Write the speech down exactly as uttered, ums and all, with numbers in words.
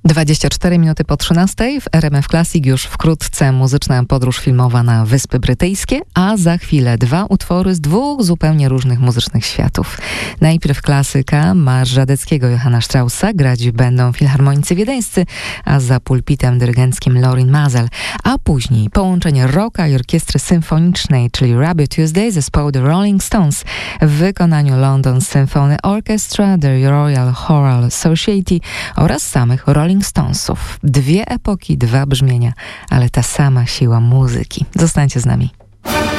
dwadzieścia cztery minuty po trzynastej w R M F Classic już wkrótce muzyczna podróż filmowa na Wyspy Brytyjskie, a za chwilę dwa utwory z dwóch zupełnie różnych muzycznych światów. Najpierw klasyka Marsz Radeckiego Johanna Straussa, grać będą filharmonicy wiedeńscy, a za pulpitem dyrygenckim Lorin Maazel, a później połączenie rocka i orkiestry symfonicznej, czyli Rabbit Tuesday zespołu The Rolling Stones w wykonaniu London Symphony Orchestra, The Royal Choral Society oraz samych Rolling Stonesów. Dwie epoki, dwa brzmienia, ale ta sama siła muzyki. Zostańcie z nami.